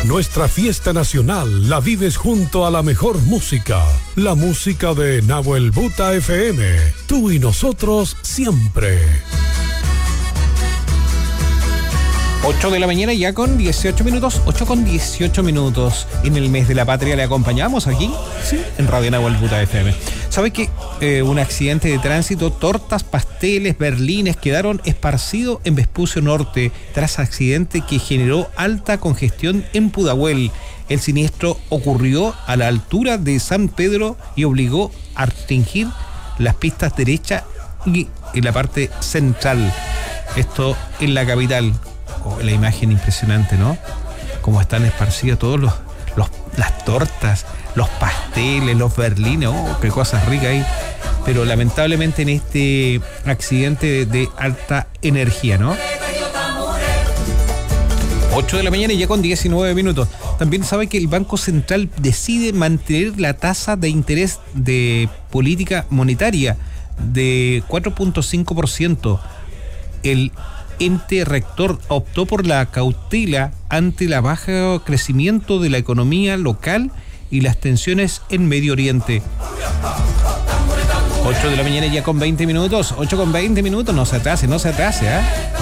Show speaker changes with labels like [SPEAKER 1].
[SPEAKER 1] Nuestra fiesta nacional la vives junto a la mejor música, la música de Nahuel Buta FM. Tú y nosotros siempre.
[SPEAKER 2] 8 de la mañana ya con 18 minutos, 8 con 18 minutos. En el mes de la patria le acompañamos aquí, sí, en Radio Nahuel Buta FM. ¿Sabe que un accidente de tránsito, tortas, pasteles, berlines quedaron esparcidos en Vespucio Norte tras accidente que generó alta congestión en Pudahuel? El siniestro ocurrió a la altura de San Pedro y obligó a restringir las pistas derecha y en la parte central. Esto en la capital. La imagen impresionante, ¿no? Cómo están esparcidos todos las tortas, los pasteles, los berlines, qué cosas ricas ahí. Pero lamentablemente en este accidente de alta energía, ¿no? 8 de la mañana y ya con 19 minutos. También sabe que el Banco Central decide mantener la tasa de interés de política monetaria de 4.5%. El ente rector optó por la cautela ante la baja crecimiento de la economía local y las tensiones en Medio Oriente. 8 de la mañana ya con 20 minutos, 8 con 20 minutos, no se atrase, ¿eh?